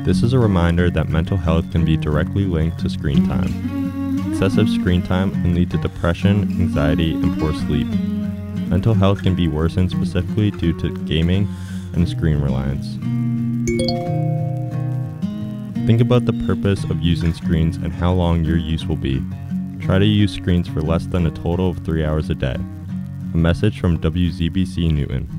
This is a reminder that mental health can be directly linked to screen time. Excessive screen time can lead to depression, anxiety, and poor sleep. Mental health can be worsened specifically due to gaming and screen reliance. Think about the purpose of using screens and how long your use will be. Try to use screens for less than a total of 3 hours a day. A message from WZBC Newton.